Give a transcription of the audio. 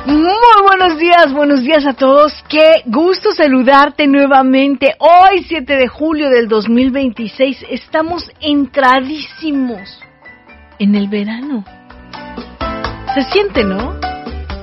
Muy buenos días a todos. Qué gusto saludarte nuevamente. Hoy, 7 de julio del 2026, estamos entradísimos en el verano. Se siente, ¿no?